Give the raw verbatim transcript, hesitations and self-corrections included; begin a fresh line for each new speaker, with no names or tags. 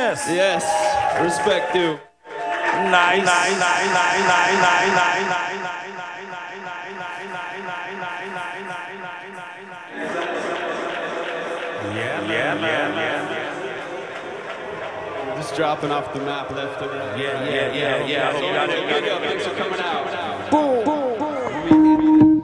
Yes.
Yes. Respect you.
Nice. Nice. Nice. Nice. Nice. Nice. Nice. Yeah, yeah, yeah, yeah.
Just dropping off the map left and right.
Yeah, yeah, yeah, yeah.
Got it, got it.
Thanks for coming out.
Boom. Boom.